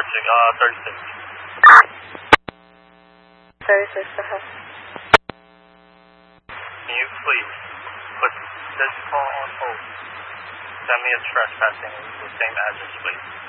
approaching, 36. 36, ahead. Can you please put this call on hold? Send me a trespassing with the same address, please.